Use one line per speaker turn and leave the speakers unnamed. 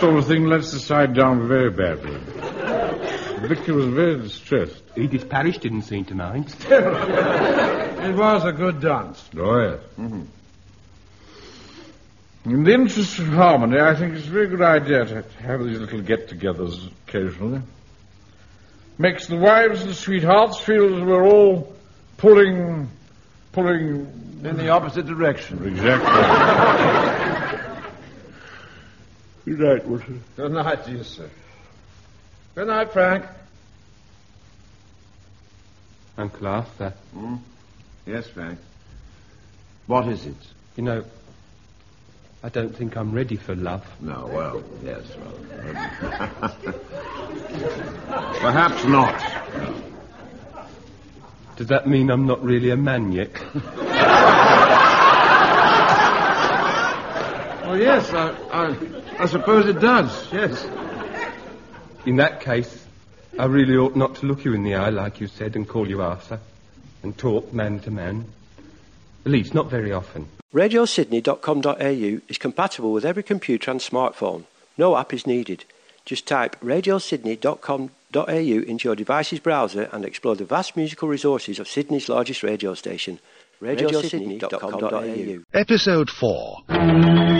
sort of thing lets the side down very badly. Victor was very distressed.
Edith Parrish didn't seem to mind.
It was a good dance.
Oh, yes. Mm-hmm. In the interest of harmony, I think it's a very good idea to have these little get-togethers occasionally. Makes the wives and sweethearts feel as we're all pulling...
In the opposite direction.
Exactly. Good night, Wilson.
Good night to you, sir. Good night, Frank.
Uncle Arthur.
Yes, Frank. What is it?
You know, I don't think I'm ready for love.
No, well, yes, well. Perhaps not.
Does that mean I'm not really a man yet?
Oh, yes, I suppose it does, yes.
In that case, I really ought not to look you in the eye, like you said, and call you Arthur, and talk man to man. At least, not very often.
RadioSydney.com.au is compatible with every computer and smartphone. No app is needed. Just type RadioSydney.com.au into your device's browser and explore the vast musical resources of Sydney's largest radio station. RadioSydney.com.au.
Episode 4.